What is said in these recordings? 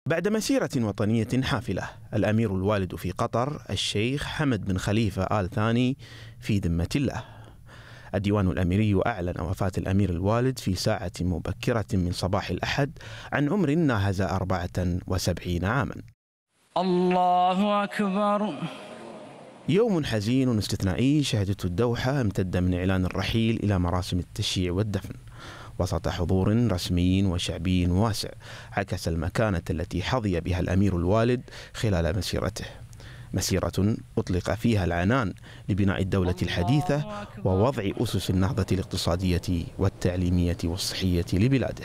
بعد مسيرة وطنية حافلة، الأمير الوالد في قطر الشيخ حمد بن خليفة آل ثاني في ذمة الله. الديوان الأميري أعلن وفاة الأمير الوالد في ساعة مبكرة من صباح الأحد عن عمر ناهز 74 عاما. الله أكبر. يوم حزين استثنائي شهدته الدوحة امتد من إعلان الرحيل إلى مراسم التشييع والدفن وسط حضور رسمي وشعبي واسع عكس المكانة التي حظي بها الأمير الوالد خلال مسيرته، مسيرة أطلق فيها العنان لبناء الدولة الحديثة ووضع أسس النهضة الاقتصادية والتعليمية والصحية لبلاده.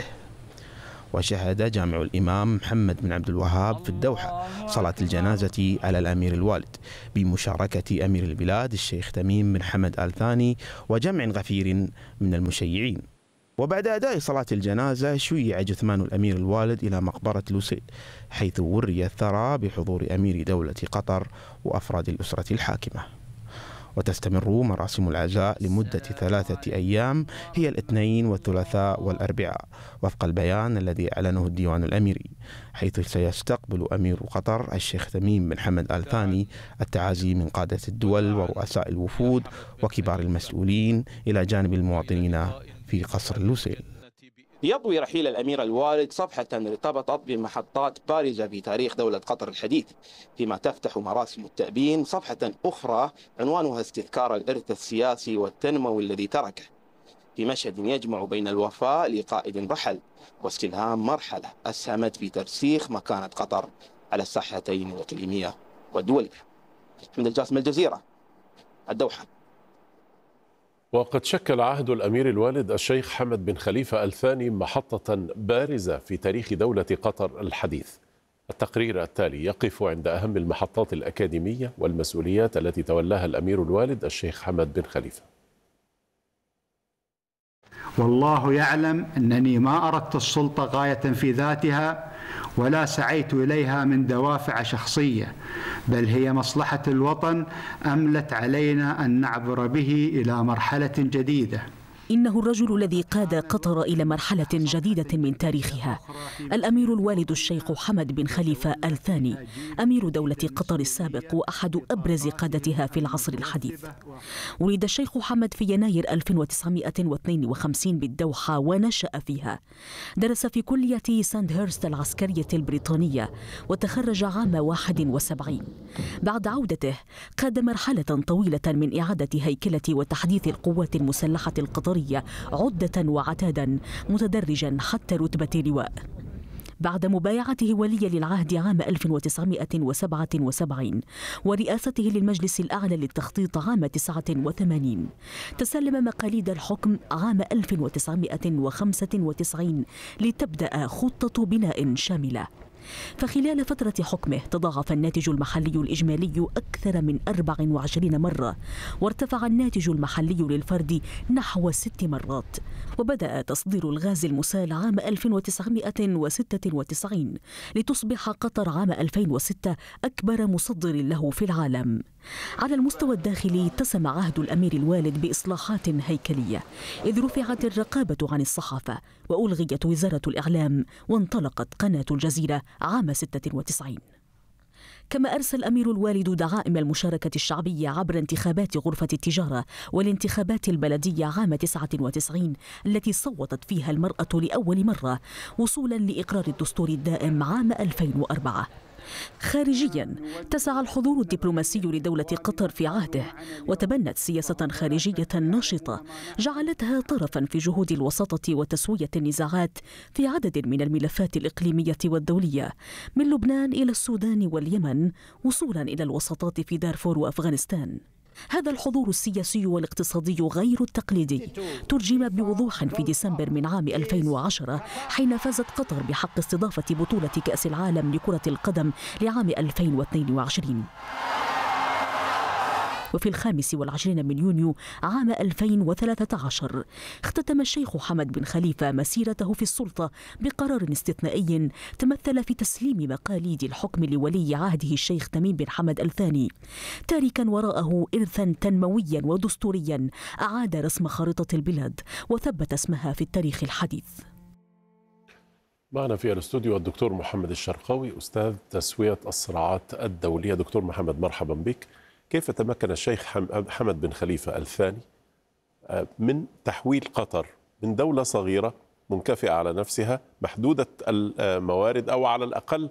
وشهد جامع الإمام محمد بن عبد الوهاب في الدوحة صلاة الجنازة على الأمير الوالد بمشاركة أمير البلاد الشيخ تميم بن حمد آل ثاني وجمع غفير من المشيعين. وبعد أداء صلاة الجنازة شيع جثمان الأمير الوالد إلى مقبرة لوسيل، حيث وري الثرى بحضور أمير دولة قطر وأفراد الأسرة الحاكمة. وتستمر مراسم العزاء لمدة 3 أيام، هي الاثنين والثلاثاء والأربعاء، وفق البيان الذي أعلنه الديوان الأميري، حيث سيستقبل أمير قطر الشيخ تميم بن حمد آل ثاني التعازي من قادة الدول ورؤساء الوفود وكبار المسؤولين إلى جانب المواطنين في قصر لوسيل. يضوي رحيل الأمير الوالد صفحة ارتبطت بمحطات بارزة في تاريخ دولة قطر الحديث، فيما تفتح مراسم التأبين صفحة أخرى عنوانها استذكار الإرث السياسي والتنموي الذي تركه، في مشهد يجمع بين الوفاء لقائد رحل واستلهام مرحلة أسهمت في ترسيخ مكانة قطر على الساحتين الإقليمية والدولية. من الجاسم، الجزيرة، الدوحة. وقد شكل عهد الأمير الوالد الشيخ حمد بن خليفة آل ثاني محطة بارزة في تاريخ دولة قطر الحديث. التقرير التالي يقف عند أهم المحطات الأكاديمية والمسؤوليات التي تولاها الأمير الوالد الشيخ حمد بن خليفة. والله يعلم أنني ما أردت السلطة غاية في ذاتها ولا سعيت إليها من دوافع شخصية، بل هي مصلحة الوطن أملت علينا أن نعبر به إلى مرحلة جديدة. إنه الرجل الذي قاد قطر إلى مرحلة جديدة من تاريخها، الأمير الوالد الشيخ حمد بن خليفة آل ثاني، أمير دولة قطر السابق وأحد أبرز قادتها في العصر الحديث. ولد الشيخ حمد في يناير 1952 بالدوحة ونشأ فيها. درس في كلية ساندهيرست العسكرية البريطانية وتخرج عام 71. بعد عودته قاد مرحلة طويلة من إعادة هيكلة وتحديث القوات المسلحة القطرية عدة وعتادا متدرجا حتى رتبة لواء. بعد مبايعته وليا للعهد عام 1977 ورئاسته للمجلس الأعلى للتخطيط عام 89، تسلم مقاليد الحكم عام 1995 لتبدأ خطة بناء شاملة. فخلال فترة حكمه تضاعف الناتج المحلي الإجمالي أكثر من 24 مرة، وارتفع الناتج المحلي للفرد نحو 6 مرات، وبدأ تصدير الغاز المسال عام 1996 لتصبح قطر عام 2006 أكبر مصدر له في العالم. على المستوى الداخلي اتسم عهد الأمير الوالد بإصلاحات هيكلية، إذ رفعت الرقابة عن الصحافة وألغيت وزارة الإعلام وانطلقت قناة الجزيرة عام 96. كما أرسل الأمير الوالد دعائم المشاركة الشعبية عبر انتخابات غرفة التجارة والانتخابات البلدية عام 99 التي صوتت فيها المرأة لأول مرة، وصولا لإقرار الدستور الدائم عام 2004. خارجيا تسع الحضور الدبلوماسي لدولة قطر في عهده، وتبنت سياسة خارجية نشطة جعلتها طرفا في جهود الوساطة وتسوية النزاعات في عدد من الملفات الإقليمية والدولية، من لبنان إلى السودان واليمن وصولا إلى الوساطات في دارفور وأفغانستان. هذا الحضور السياسي والاقتصادي غير التقليدي ترجم بوضوح في ديسمبر من عام 2010 حين فازت قطر بحق استضافة بطولة كأس العالم لكرة القدم لعام 2022. وفي 25 من يونيو عام 2013 اختتم الشيخ حمد بن خليفة مسيرته في السلطة بقرار استثنائي تمثل في تسليم مقاليد الحكم لولي عهده الشيخ تميم بن حمد آل ثاني، تاركا وراءه إرثا تنمويا ودستوريا أعاد رسم خارطة البلاد وثبت اسمها في التاريخ الحديث. معنا في الاستوديو الدكتور محمد الشرقاوي أستاذ تسوية الصراعات الدولية. دكتور محمد مرحبا بك. كيف تمكن الشيخ حمد بن خليفة الثاني من تحويل قطر من دولة صغيرة منكفئة على نفسها محدودة الموارد أو على الأقل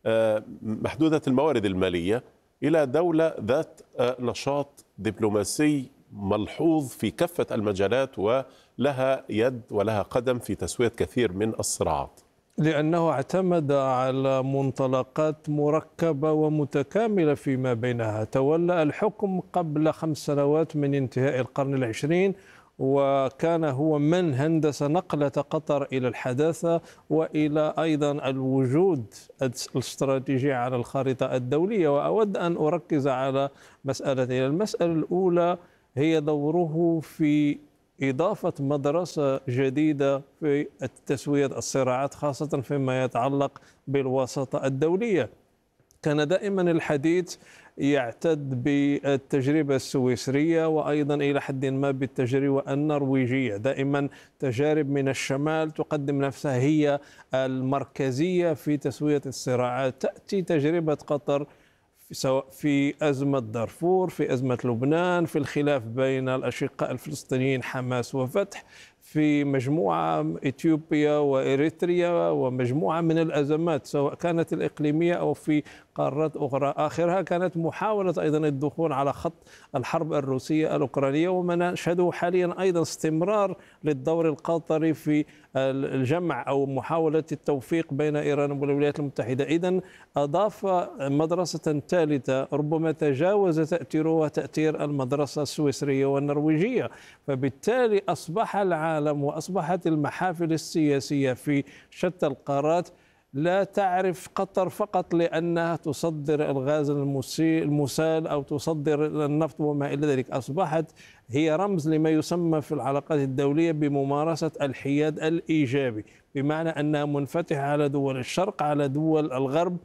محدودة الموارد المالية إلى دولة ذات نشاط دبلوماسي ملحوظ في كافة المجالات ولها يد ولها قدم في تسوية كثير من الصراعات؟ لأنه اعتمد على منطلقات مركبة ومتكاملة فيما بينها. تولى الحكم قبل 5 سنوات من انتهاء القرن العشرين، وكان هو من هندس نقلة قطر إلى الحداثة وإلى أيضا الوجود الاستراتيجي على الخارطة الدولية. وأود أن أركز على مسألتين. المسألة الأولى هي دوره في إضافة مدرسة جديدة في تسوية الصراعات، خاصة فيما يتعلق بالوساطة الدولية. كان دائما الحديث يعتد بالتجربة السويسرية وأيضا إلى حد ما بالتجربة النرويجية. دائما تجارب من الشمال تقدم نفسها هي المركزية في تسوية الصراعات. تأتي تجربة قطر سواء في أزمة دارفور، في أزمة لبنان، في الخلاف بين الأشقاء الفلسطينيين حماس وفتح، في مجموعة إثيوبيا وإريتريا ومجموعة من الأزمات سواء كانت الإقليمية أو في قارات أخرى. آخرها كانت محاولة أيضا الدخول على خط الحرب الروسية الأوكرانية، وما نشهده حاليا أيضا استمرار للدور القطري في الجمع أو محاولة التوفيق بين إيران والولايات المتحدة. إذن أضاف مدرسة ثالثة ربما تجاوز تأثيرها تأثير المدرسة السويسرية والنرويجية، فبالتالي أصبح العالم وأصبحت المحافل السياسية في شتى القارات لا تعرف قطر فقط لأنها تصدر الغاز المسال أو تصدر النفط وما إلى ذلك. أصبحت هي رمز لما يسمى في العلاقات الدولية بممارسة الحياد الإيجابي، بمعنى أنها منفتحة على دول الشرق، على دول الغرب،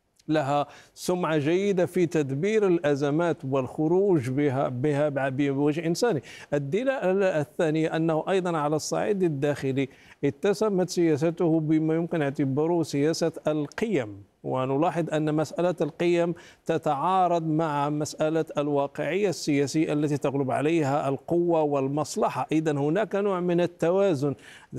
لها سمعة جيدة في تدبير الأزمات والخروج بها بوجه إنساني. الدلالة الثانية أنه أيضا على الصعيد الداخلي اتسمت سياسته بما يمكن اعتباره سياسة القيم، ونلاحظ أن مسألة القيم تتعارض مع مسألة الواقعية السياسية التي تغلب عليها القوة والمصلحة. إذن هناك نوع من التوازن.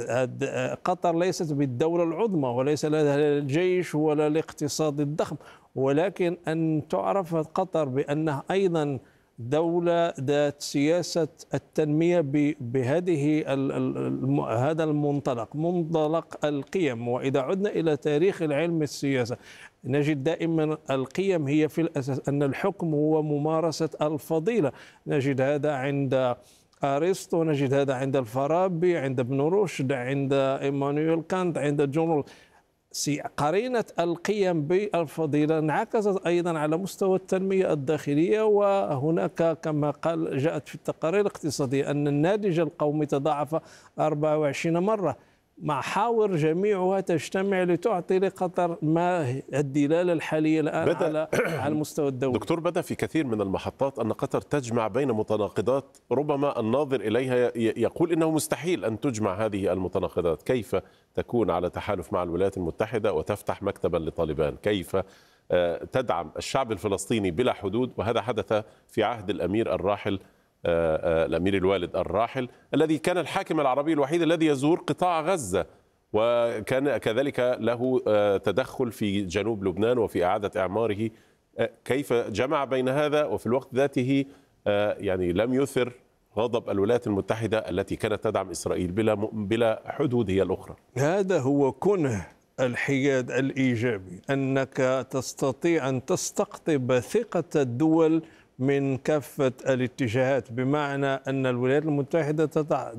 قطر ليست بالدولة العظمى وليس لها الجيش ولا الاقتصاد الضخم، ولكن أن تعرف قطر بأنها أيضا دولة ذات سياسة التنمية بهذه هذا المنطلق، منطلق القيم. وإذا عدنا إلى تاريخ العلم السياسة نجد دائما القيم هي في الأساس أن الحكم هو ممارسة الفضيلة. نجد هذا عند أرسطو، نجد هذا عند الفارابي، عند ابن رشد، عند إيمانويل كانت، عند جون. قرينة القيم بالفضيلة انعكست أيضا على مستوى التنمية الداخلية. وهناك كما قال جاءت في التقارير الاقتصادية أن الناتج القومي تضاعف 24 مرة، محاور جميعها تجتمع لتعطي لقطر ما الدلالة الحالية الآن على المستوى الدولي. دكتور، بدأ في كثير من المحطات أن قطر تجمع بين متناقضات ربما الناظر إليها يقول إنه مستحيل أن تجمع هذه المتناقضات. كيف تكون على تحالف مع الولايات المتحدة وتفتح مكتبا لطالبان؟ كيف تدعم الشعب الفلسطيني بلا حدود؟ وهذا حدث في عهد الأمير الراحل الأمير الوالد الراحل، الذي كان الحاكم العربي الوحيد الذي يزور قطاع غزة، وكان كذلك له تدخل في جنوب لبنان وفي إعادة إعماره. كيف جمع بين هذا وفي الوقت ذاته يعني لم يثر غضب الولايات المتحدة التي كانت تدعم إسرائيل بلا حدود هي الأخرى؟ هذا هو كنه الحياد الإيجابي، أنك تستطيع أن تستقطب ثقة الدول من كافة الاتجاهات، بمعنى أن الولايات المتحدة تضع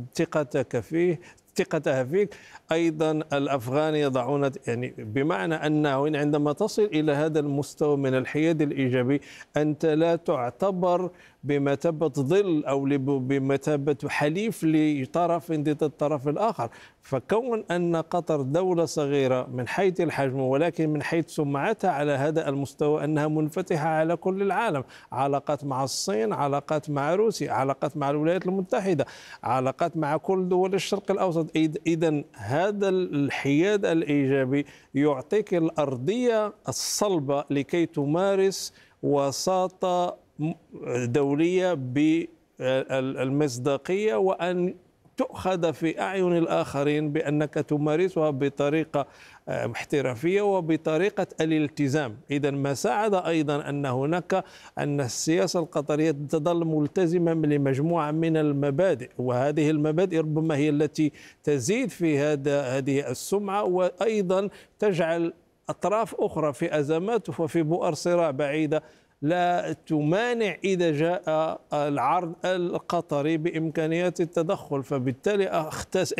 ثقتها فيك، أيضا الأفغان يضعون، يعني بمعنى أنه عندما تصل إلى هذا المستوى من الحياد الإيجابي أنت لا تعتبر بمثابة ظل أو بمثابة حليف لطرف ضد الطرف الآخر. فكون أن قطر دولة صغيرة من حيث الحجم، ولكن من حيث سمعتها على هذا المستوى أنها منفتحة على كل العالم، علاقات مع الصين، علاقات مع روسيا، علاقات مع الولايات المتحدة، علاقات مع كل دول الشرق الأوسط. إذن هذا الحياد الإيجابي يعطيك الأرضية الصلبة لكي تمارس وساطة دولية بالمصداقية، وأن تؤخذ في أعين الآخرين بأنك تمارسها بطريقة احترافية وبطريقة الالتزام. إذن ما ساعد أيضا أن السياسة القطرية تظل ملتزمة لمجموعة من المبادئ، وهذه المبادئ ربما هي التي تزيد في هذه السمعة، وأيضا تجعل أطراف أخرى في أزمات وفي بؤر صراع بعيدة لا تمانع إذا جاء العرض القطري بإمكانيات التدخل. فبالتالي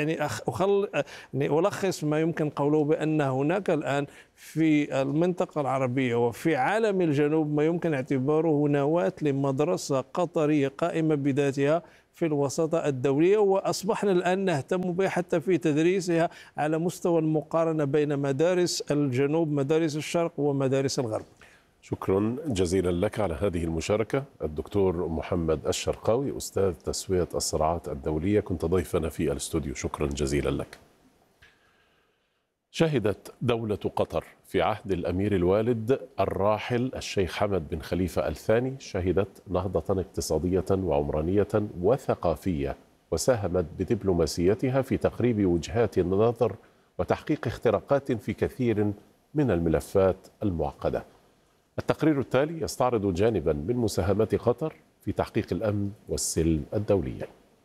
ألخص ما يمكن قوله بأن هناك الآن في المنطقة العربية وفي عالم الجنوب ما يمكن اعتباره نواة لمدرسة قطرية قائمة بذاتها في الوساطة الدولية، وأصبحنا الآن نهتم بها حتى في تدريسها على مستوى المقارنة بين مدارس الجنوب، مدارس الشرق ومدارس الغرب. شكرا جزيلا لك على هذه المشاركة الدكتور محمد الشرقاوي، أستاذ تسوية الصراعات الدولية، كنت ضيفنا في الاستوديو، شكرا جزيلا لك. شهدت دولة قطر في عهد الأمير الوالد الراحل الشيخ حمد بن خليفة الثاني شهدت نهضة اقتصادية وعمرانية وثقافية، وساهمت بدبلوماسيتها في تقريب وجهات النظر وتحقيق اختراقات في كثير من الملفات المعقدة. التقرير التالي يستعرض جانبا من مساهمات قطر في تحقيق الأمن والسلم الدولي.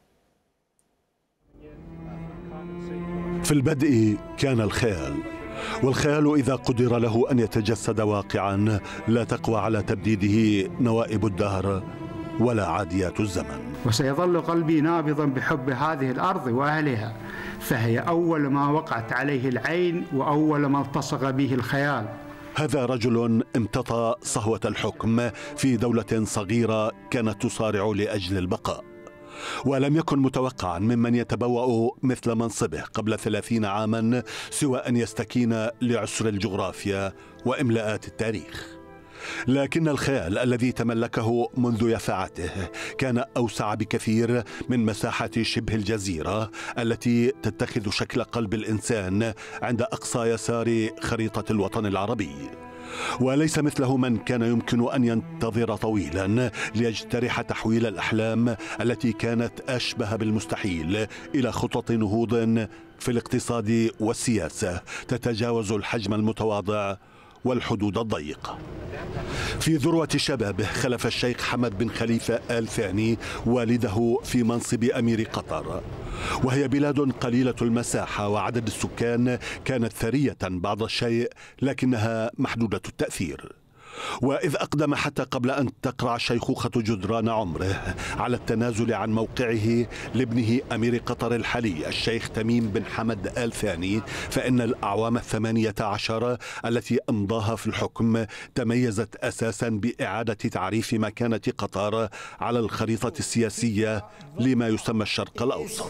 في البدء كان الخيال، والخيال إذا قدر له أن يتجسد واقعا لا تقوى على تبديده نوائب الدهر ولا عاديات الزمن. وسيظل قلبي نابضا بحب هذه الأرض وأهلها، فهي أول ما وقعت عليه العين وأول ما التصق به الخيال. هذا رجل امتطى صهوة الحكم في دولة صغيرة كانت تصارع لأجل البقاء، ولم يكن متوقعا ممن يتبوأ مثل منصبه قبل 30 عاما سوى أن يستكين لعسر الجغرافيا وإملاءات التاريخ. لكن الخيال الذي تملكه منذ يفعته كان أوسع بكثير من مساحة شبه الجزيرة التي تتخذ شكل قلب الإنسان عند أقصى يسار خريطة الوطن العربي. وليس مثله من كان يمكن أن ينتظر طويلا ليجترح تحويل الأحلام التي كانت أشبه بالمستحيل إلى خطط نهوض في الاقتصاد والسياسة تتجاوز الحجم المتواضع والحدود الضيقة. في ذروة شبابه خلف الشيخ حمد بن خليفة آل ثاني والده في منصب أمير قطر، وهي بلاد قليلة المساحة وعدد السكان، كانت ثرية بعض الشيء لكنها محدودة التأثير. وإذ أقدم حتى قبل أن تقرع شيخوخة جدران عمره على التنازل عن موقعه لابنه أمير قطر الحالي الشيخ تميم بن حمد آل ثاني، فإن الأعوام 18 التي أمضاها في الحكم تميزت أساسا بإعادة تعريف مكانة قطر على الخريطة السياسية لما يسمى الشرق الأوسط.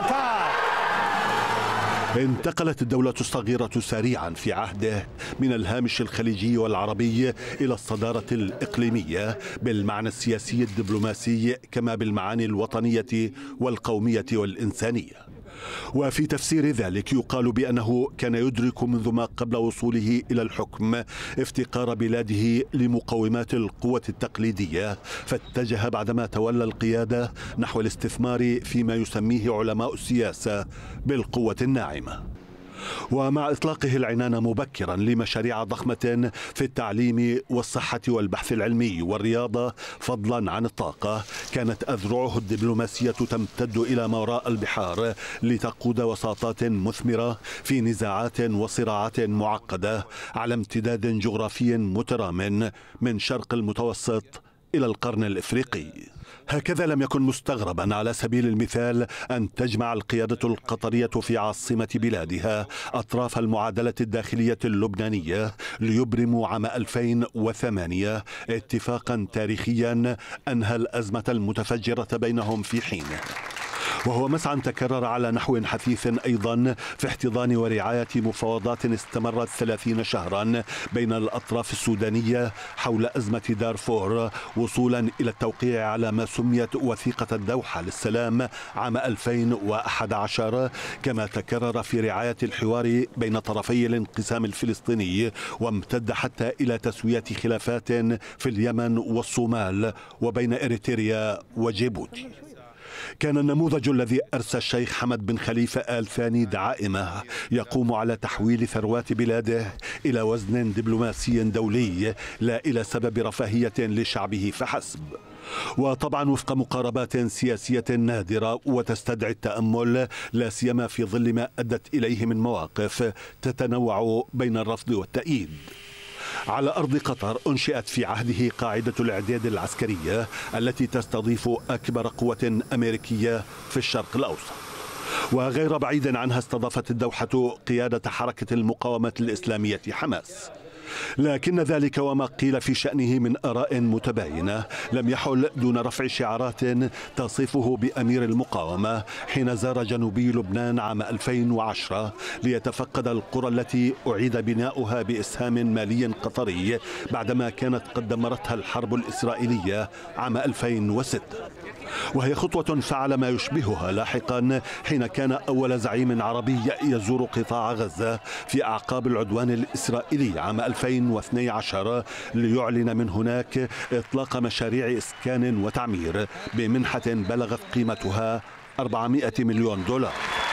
انتقلت الدولة الصغيرة سريعا في عهده من الهامش الخليجي والعربي إلى الصدارة الإقليمية بالمعنى السياسي الدبلوماسي كما بالمعاني الوطنية والقومية والإنسانية. وفي تفسير ذلك يقال بأنه كان يدرك منذ ما قبل وصوله إلى الحكم افتقار بلاده لمقومات القوة التقليدية، فاتجه بعدما تولى القيادة نحو الاستثمار فيما يسميه علماء السياسة بالقوة الناعمة. ومع إطلاقه العنان مبكرا لمشاريع ضخمة في التعليم والصحة والبحث العلمي والرياضة فضلا عن الطاقة، كانت أذرعه الدبلوماسية تمتد إلى ما وراء البحار لتقود وساطات مثمرة في نزاعات وصراعات معقدة على امتداد جغرافي مترام من شرق المتوسط إلى القرن الإفريقي. هكذا لم يكن مستغربا على سبيل المثال أن تجمع القيادة القطرية في عاصمة بلادها أطراف المعادلة الداخلية اللبنانية ليبرموا عام 2008 اتفاقا تاريخيا أنهى الأزمة المتفجرة بينهم في حينه، وهو مسعى تكرر على نحو حثيث أيضا في احتضان ورعاية مفاوضات استمرت 30 شهرا بين الأطراف السودانية حول أزمة دارفور، وصولا إلى التوقيع على ما سميت وثيقة الدوحة للسلام عام 2011، كما تكرر في رعاية الحوار بين طرفي الانقسام الفلسطيني، وامتد حتى إلى تسوية خلافات في اليمن والصومال وبين إريتريا وجيبوتي. كان النموذج الذي أرسى الشيخ حمد بن خليفة آل ثاني دعائمه يقوم على تحويل ثروات بلاده إلى وزن دبلوماسي دولي، لا إلى سبب رفاهية لشعبه فحسب. وطبعا وفق مقاربات سياسية نادرة وتستدعي التأمل، لا سيما في ظل ما أدت إليه من مواقف تتنوع بين الرفض والتأييد. على أرض قطر أنشئت في عهده قاعدة الإعداد العسكرية التي تستضيف أكبر قوة أمريكية في الشرق الأوسط، وغير بعيد عنها استضافت الدوحة قيادة حركة المقاومة الإسلامية حماس. لكن ذلك وما قيل في شأنه من آراء متباينة لم يحل دون رفع شعارات تصفه بأمير المقاومة حين زار جنوبي لبنان عام 2010 ليتفقد القرى التي أعيد بناؤها بإسهام مالي قطري بعدما كانت قد دمرتها الحرب الإسرائيلية عام 2006، وهي خطوة فعل ما يشبهها لاحقا حين كان أول زعيم عربي يزور قطاع غزة في أعقاب العدوان الإسرائيلي عام 2012 ليعلن من هناك إطلاق مشاريع إسكان وتعمير بمنحة بلغت قيمتها 400 مليون دولار.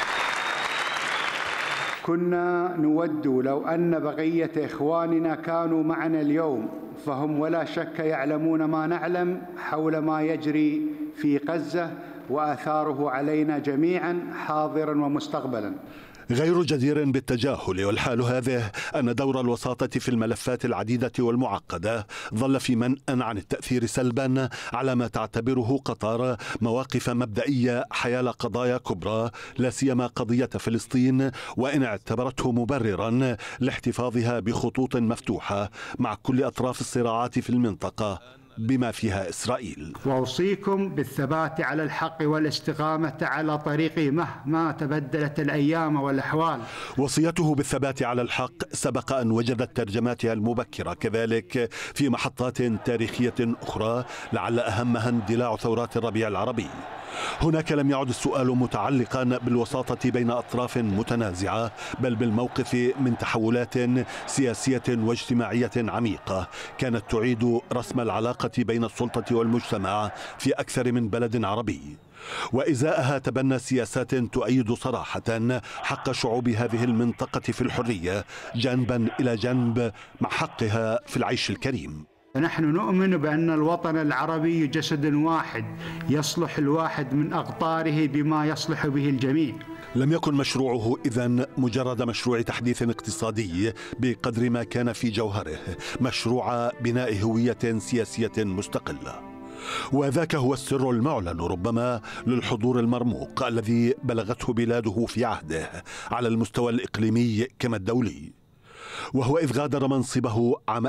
كنا نود لو أن بقية إخواننا كانوا معنا اليوم، فهم ولا شك يعلمون ما نعلم حول ما يجري في غزة وآثاره علينا جميعا حاضرا ومستقبلا. غير جدير بالتجاهل والحال هذه أن دور الوساطة في الملفات العديدة والمعقدة ظل في منأ عن التأثير سلبا على ما تعتبره قطر مواقف مبدئية حيال قضايا كبرى، لا سيما قضية فلسطين، وإن اعتبرته مبررا لاحتفاظها بخطوط مفتوحة مع كل أطراف الصراعات في المنطقة بما فيها إسرائيل. وأوصيكم بالثبات على الحق والاستقامة على طريقه مهما تبدلت الأيام والأحوال. وصيته بالثبات على الحق سبق أن وجدت ترجماتها المبكرة كذلك في محطات تاريخية أخرى، لعل أهمها اندلاع ثورات الربيع العربي. هناك لم يعد السؤال متعلقا بالوساطة بين أطراف متنازعة، بل بالموقف من تحولات سياسية واجتماعية عميقة كانت تعيد رسم العلاقة بين السلطة والمجتمع في أكثر من بلد عربي، وإزاءها تبنى سياسات تؤيد صراحة حق شعوب هذه المنطقة في الحرية جنبا إلى جنب مع حقها في العيش الكريم. فنحن نؤمن بأن الوطن العربي جسد واحد يصلح الواحد من أقطاره بما يصلح به الجميع. لم يكن مشروعه إذن مجرد مشروع تحديث اقتصادي بقدر ما كان في جوهره مشروع بناء هوية سياسية مستقلة، وذاك هو السر المعلن ربما للحضور المرموق الذي بلغته بلاده في عهده على المستوى الإقليمي كما الدولي. وهو إذ غادر منصبه عام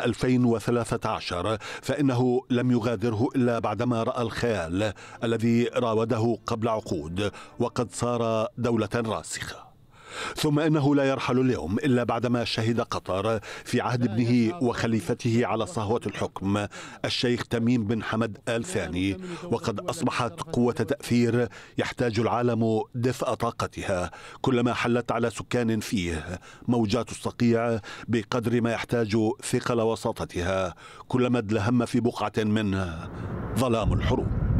2013 فإنه لم يغادره إلا بعدما رأى الخيال الذي راوده قبل عقود وقد صار دولة راسخة. ثم إنه لا يرحل اليوم إلا بعدما شهد قطر في عهد ابنه وخليفته على صهوة الحكم الشيخ تميم بن حمد آل ثاني، وقد أصبحت قوة تأثير يحتاج العالم دفء طاقتها كلما حلت على سكان فيه موجات الصقيع، بقدر ما يحتاج ثقل وساطتها كلما ادلهم في بقعة منه ظلام الحروب.